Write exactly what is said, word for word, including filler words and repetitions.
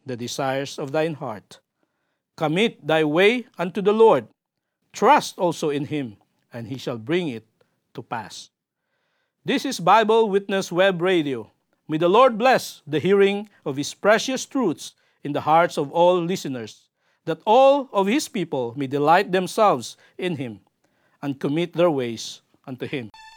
the desires of thine heart. Commit thy way unto the Lord. Trust also in him, and he shall bring it to pass. This is Bible Witness Web Radio. May the Lord bless the hearing of his precious truths in the hearts of all listeners, that all of his people may delight themselves in him and commit their ways unto him.